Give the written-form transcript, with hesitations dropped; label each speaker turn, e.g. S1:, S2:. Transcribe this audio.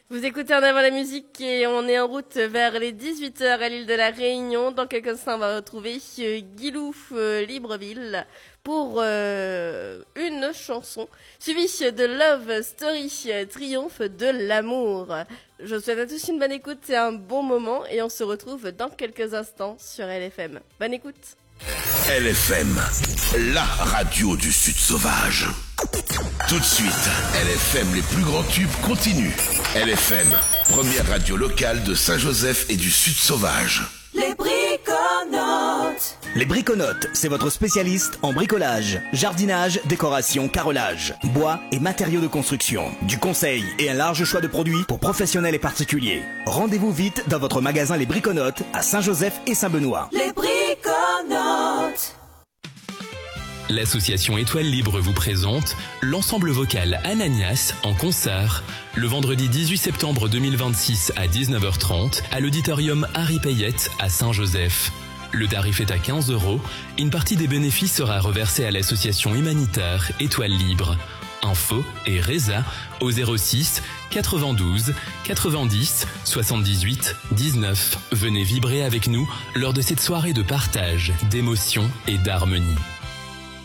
S1: Vous écoutez En avant la musique et on est en route vers les 18h à l'île de la Réunion. Dans quelques instants, on va retrouver Guilou Libreville pour une chanson suivie de Love Story, Triomphe de l'amour. Je vous souhaite à tous une bonne écoute et un bon moment et on se retrouve dans quelques instants sur LFM. Bonne écoute.
S2: LFM, la radio du Sud Sauvage. Tout de suite, LFM, les plus grands tubes continuent. LFM, première radio locale de Saint-Joseph et du Sud Sauvage.
S3: Les Briconotes.
S4: Les Briconotes, c'est votre spécialiste en bricolage, jardinage, décoration, carrelage, bois et matériaux de construction. Du conseil et un large choix de produits pour professionnels et particuliers. Rendez-vous vite dans votre magasin Les Briconotes à Saint-Joseph et Saint-Benoît.
S3: Les Briconotes.
S5: L'association Étoile Libre vous présente l'ensemble vocal Ananias en concert le vendredi 18 septembre 2026 à 19h30 à l'auditorium Harry Payette à Saint-Joseph. Le tarif est à 15 €. Une partie des bénéfices sera reversée à l'association humanitaire Étoile Libre. Info et Reza au 06 92 90 78 19. Venez vibrer avec nous lors de cette soirée de partage, d'émotion et d'harmonie.